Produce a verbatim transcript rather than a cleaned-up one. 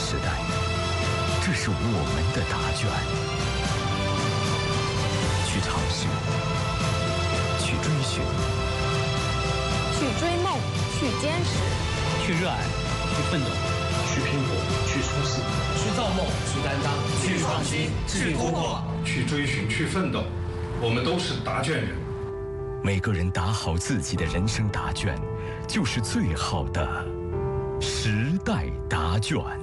时代，这是我们的答卷。去尝试，去追寻， 去追梦，去坚持， 去热爱，去奋斗， 去拼搏，去冲刺， 去造梦，去担当， 去创新，去突破， 去追寻，去奋斗。我们都是答卷人。 每个人答好自己的人生答卷，就是最好的时代答卷。